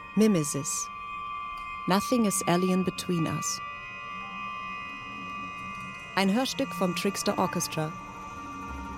Mimesis. Nothing is alien between us. Ein Hörstück vom Trickster Orchestra